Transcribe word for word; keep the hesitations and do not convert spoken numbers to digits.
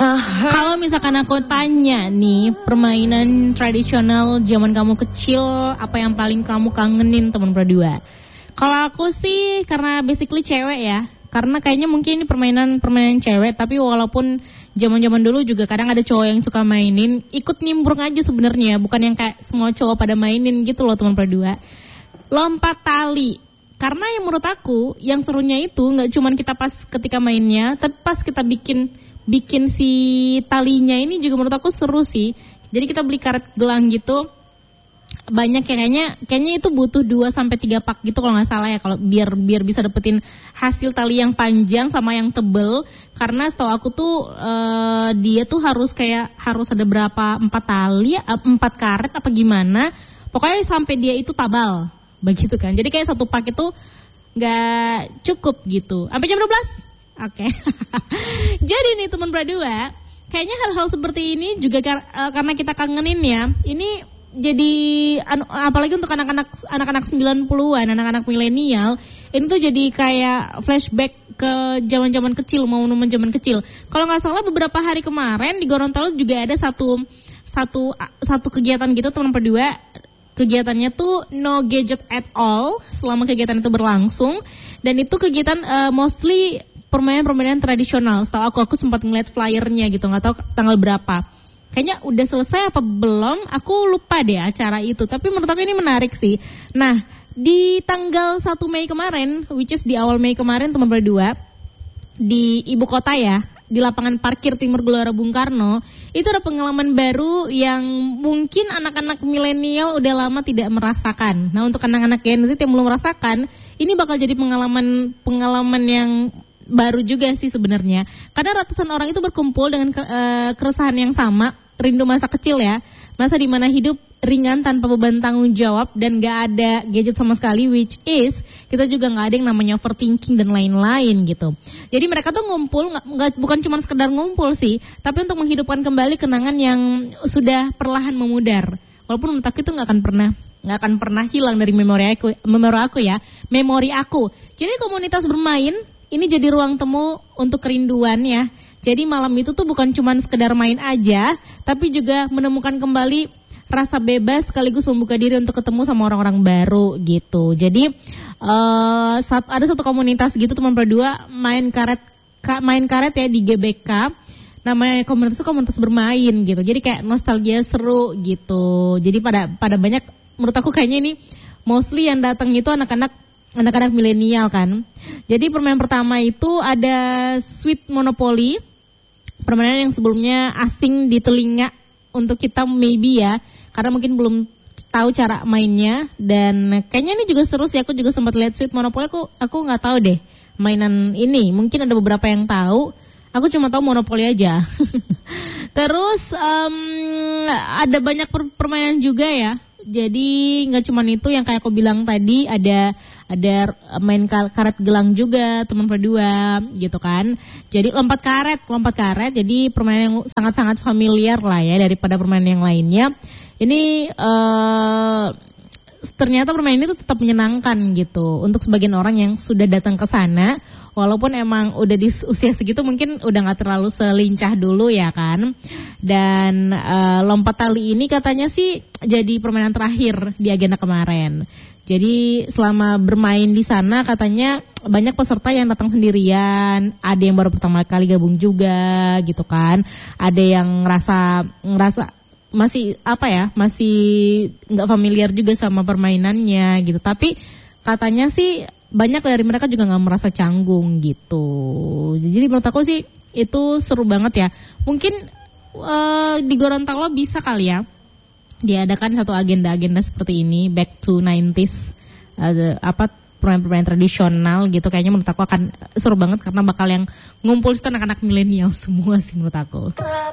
Kalau misalkan aku tanya nih, permainan tradisional zaman kamu kecil, apa yang paling kamu kangenin teman berdua? Kalau aku sih karena basically cewek ya, karena kayaknya mungkin ini permainan-permainan cewek, tapi walaupun zaman-zaman dulu juga kadang ada cowok yang suka mainin, ikut nimbrung aja sebenarnya, bukan yang kayak semua cowok pada mainin gitu loh teman berdua. Lompat tali. Karena yang menurut aku, yang serunya itu nggak cuma kita pas ketika mainnya, tapi pas kita bikin bikin si talinya ini juga menurut aku seru sih. Jadi kita beli karet gelang gitu, banyak ya, kayaknya kayaknya itu butuh dua sampai tiga pak gitu kalau nggak salah ya, kalau biar biar bisa dapetin hasil tali yang panjang sama yang tebel. Karena setahu aku tuh uh, dia tuh harus kayak harus ada berapa empat tali, empat karet apa gimana. Pokoknya sampai dia itu tabal begitu kan. Jadi kayak satu pak itu nggak cukup gitu. Sampai jam dua belas. Oke. Okay. Jadi nih teman berdua, kayaknya hal-hal seperti ini juga kar- uh, karena kita kangenin ya. Ini jadi anu, apalagi untuk anak-anak anak-anak sembilan puluhan, anak-anak milenial, ini tuh jadi kayak flashback ke zaman-zaman kecil, momen-momen zaman kecil. Kalau nggak salah beberapa hari kemarin di Gorontalo juga ada satu satu satu kegiatan gitu teman berdua. Kegiatannya tuh no gadget at all selama kegiatan itu berlangsung, dan itu kegiatan uh, mostly permainan-permainan tradisional. Setahu aku, aku sempat ngeliat flyernya gitu, nggak tahu tanggal berapa. Kayaknya udah selesai apa belum, aku lupa deh acara itu. Tapi menurut aku ini menarik sih. Nah, di tanggal satu Mei kemarin, which is di awal Mei kemarin teman berdua, di ibu kota ya, di lapangan parkir Timur Gelora Bung Karno, itu ada pengalaman baru yang mungkin anak-anak milenial udah lama tidak merasakan. Nah, untuk anak-anak Gen Z yang belum merasakan, ini bakal jadi pengalaman pengalaman yang baru juga sih sebenarnya. Karena ratusan orang itu berkumpul dengan ke, uh, keresahan yang sama, rindu masa kecil ya, masa di mana hidup ringan tanpa beban tanggung jawab dan gak ada gadget sama sekali, which is kita juga gak ada yang namanya overthinking dan lain-lain gitu. Jadi mereka tuh ngumpul, gak, gak, bukan cuma sekedar ngumpul sih, tapi untuk menghidupkan kembali kenangan yang sudah perlahan memudar. Walaupun menurut aku itu gak akan pernah nggak akan pernah hilang dari memori aku, memori aku ya, memori aku. Jadi komunitas bermain ini jadi ruang temu untuk kerinduan ya. Jadi malam itu tuh bukan cuma sekedar main aja, tapi juga menemukan kembali rasa bebas sekaligus membuka diri untuk ketemu sama orang-orang baru gitu. Jadi uh, saat ada satu komunitas gitu teman berdua main karet main karet ya di G B K. Namanya komunitas itu komunitas bermain gitu. Jadi kayak nostalgia seru gitu. Jadi pada pada banyak, menurut aku kayaknya ini mostly yang datang itu anak-anak anak-anak milenial kan. Jadi permainan pertama itu ada Sweet Monopoly. Permainan yang sebelumnya asing di telinga untuk kita maybe ya, karena mungkin belum tahu cara mainnya. Dan kayaknya ini juga seru sih, aku juga sempat lihat Sweet Monopoly, aku aku nggak tahu deh mainan ini. Mungkin ada beberapa yang tahu, aku cuma tahu Monopoly aja. Terus um, ada banyak per- permainan juga ya. Jadi nggak cuma itu yang kayak aku bilang tadi, ada ada main karet gelang juga teman berdua gitu kan. Jadi lompat karet, lompat karet. Jadi permainan yang sangat-sangat familiar lah ya daripada permainan yang lainnya. Ini uh, ternyata permainan itu tetap menyenangkan gitu untuk sebagian orang yang sudah datang ke sana. Walaupun emang udah di usia segitu mungkin udah gak terlalu selincah dulu ya kan. Dan uh, lompat tali ini katanya sih jadi permainan terakhir di agenda kemarin. Jadi selama bermain di sana katanya banyak peserta yang datang sendirian, ada yang baru pertama kali gabung juga gitu kan. Ada yang ngerasa ngerasa masih apa ya, masih nggak familiar juga sama permainannya gitu. Tapi katanya sih banyak dari mereka juga nggak merasa canggung gitu. Jadi menurut aku sih itu seru banget ya. Mungkin uh, di Gorontalo bisa kali ya diadakan satu agenda-agenda seperti ini, back to nineties, uh, apa permainan-permainan tradisional gitu. Kayaknya menurut aku akan seru banget karena bakal yang ngumpul itu anak-anak milenial semua sih menurut aku.